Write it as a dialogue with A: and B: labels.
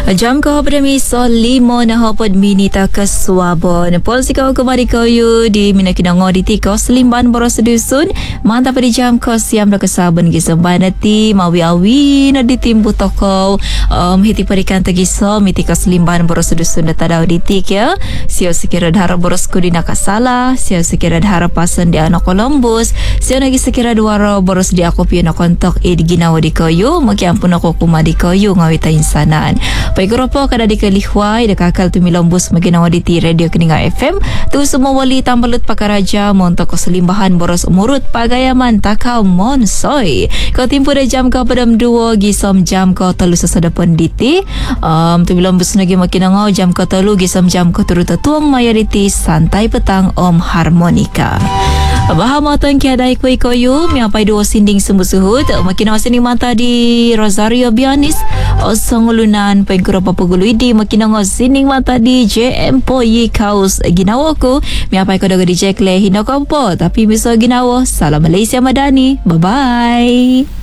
A: Jam ko pada miso 5 na hapon minita ke Swabon. Polisi kau kemari kayu di mina kinango di tiko selimban boros dusun. Mantap pada jam ko siam dah kesabun gisomban nanti mawi awi na ditimbu toko. Hiti perikan tegiso mitika selimban boros dusun data daw di tik ya. Sio sekira dhara boros kudi nakasala. Sio sekira dhara pasan di anak Columbus. Sio lagi sekira duara boros di aku piyo na kontok di ginawa di kayu. Maki ampun aku kuma di kayu ngawita insanan. Paikuropo kada di kelihwai dekakal tu milombus maginawa di radio Keninga FM tu semua wali tambalut pakaraja montok keselimbahan boros umurut pagayaman takau monsoy kau timpu de jam kau padam 2 gisom jam kau telu sesadapun diti tu milombus lagi makinangau jam kau telu gisom jam kau turut tuang mayoriti santai petang om harmonika. Bahama tuan kia dai kuih koyu miapai 2 sinding sembuh suhut makin awak sinding mata di Rosario Bianis osong lunan pengkura papuguluidi makin awak sinding mata di JM Poyi Kaus ginawaku miapai kodaga di Jekle hinakampo tapi miso ginawa salam Malaysia Madani bye bye.